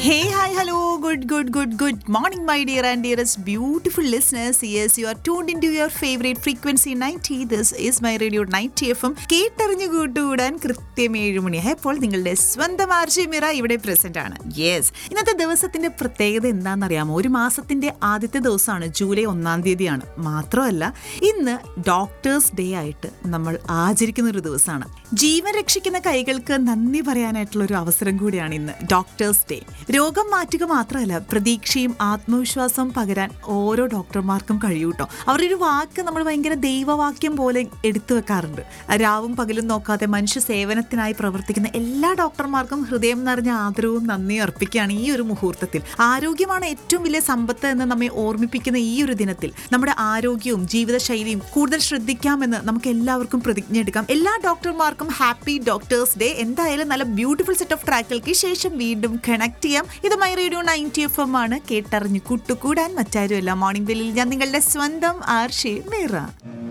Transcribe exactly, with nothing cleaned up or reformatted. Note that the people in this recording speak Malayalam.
Hey, hi, hello, good, good, good, good morning, my dear and dearest beautiful listeners. Yes, you are tuned into your favorite frequency ninety. This is my radio ninety F M. കേട്ടറിഞ്ഞു കൂട്ടുകൂടാൻ കൃത്യം ഏഴ് മണിയായി. അപ്പോൾ നിങ്ങളുടെ സ്വന്തം ആർജി മിറ ഇവിടെ പ്രസന്റ് ആണ്. യെസ്, ഇന്നത്തെ ദിവസത്തിന്റെ പ്രത്യേകത എന്താണെന്നറിയാമോ? ഒരു മാസത്തിന്റെ ആദ്യത്തെ ദിവസമാണ്, ജൂലൈ ഒന്നാം തീയതിയാണ്. മാത്രമല്ല, ഇന്ന് ഡോക്ടേഴ്സ് ഡേ ആയിട്ട് നമ്മൾ ആചരിക്കുന്ന ഒരു ദിവസമാണ്. ജീവൻ രക്ഷിക്കുന്ന കൈകൾക്ക് നന്ദി പറയാനായിട്ടുള്ള ഒരു അവസരം കൂടിയാണ് ഇന്ന് ഡോക്ടേഴ്സ് ഡേ. രോഗം മാറ്റുക മാത്രമല്ല, പ്രതീക്ഷയും ആത്മവിശ്വാസവും പകരാൻ ഓരോ ഡോക്ടർമാർക്കും കഴിയൂട്ടോ. അവരൊരു വാക്ക് നമ്മൾ ഭയങ്കര ദൈവവാക്യം പോലെ എടുത്തു വെക്കാറുണ്ട്. രാവും പകലും നോക്കാതെ മനുഷ്യ സേവനത്തിനായി പ്രവർത്തിക്കുന്ന എല്ലാ ഡോക്ടർമാർക്കും ഹൃദയം നിറഞ്ഞ ആദരവും നന്ദിയും അർപ്പിക്കുകയാണ് ഈ ഒരു മുഹൂർത്തത്തിൽ. ആരോഗ്യമാണ് ഏറ്റവും വലിയ സമ്പത്ത് എന്ന് നമ്മെ ഓർമ്മിപ്പിക്കുന്ന ഈ ഒരു ദിനത്തിൽ നമ്മുടെ ആരോഗ്യവും ജീവിതശൈലിയും കൂടുതൽ ശ്രദ്ധിക്കാമെന്ന് നമുക്ക് എല്ലാവർക്കും പ്രതിജ്ഞ എടുക്കാം. എല്ലാ ഡോക്ടർമാർക്കും ഹാപ്പി ഡോക്ടേഴ്സ് ഡേ. എന്തായാലും നല്ല ബ്യൂട്ടിഫുൾ സെറ്റ് ഓഫ് ട്രാക്കുകൾക്ക് ശേഷം വീണ്ടും കണക്ട് ചെയ്യാം. ഇത് my radio ninety F M ആണ്. കേട്ടറിഞ്ഞ് കൂട്ടുകൂടാൻ മറ്റാരുമല്ല, മോർണിംഗ് ബെല്ലിൽ ഞാൻ നിങ്ങളുടെ സ്വന്തം ആർഷി മീറ.